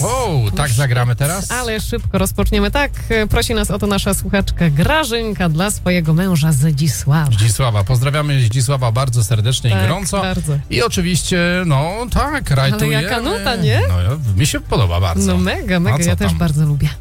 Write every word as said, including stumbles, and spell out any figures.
O, tak zagramy teraz? Ale szybko rozpoczniemy. Tak, prosi nas o to nasza słuchaczka Grażynka dla swojego męża Zdzisława. Zdzisława. Pozdrawiamy Zdzisława bardzo serdecznie Tak, i gorąco. bardzo. I oczywiście, no tak, rajtujemy. Ale jaka nuta, nie? No, mi się podoba bardzo. No mega, A mega, co ja też tam? bardzo lubię.